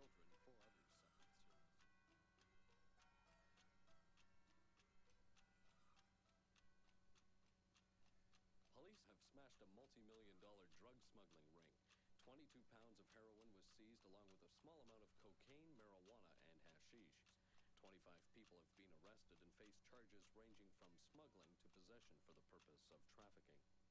children. 4 others suffered serious. Police have smashed a multi-million-dollar drug smuggling ring. 22 pounds of heroin was seized along with a small amount of cocaine, marijuana, and hashish. 25 people have been arrested and face charges ranging from smuggling to possession for the purpose of trafficking.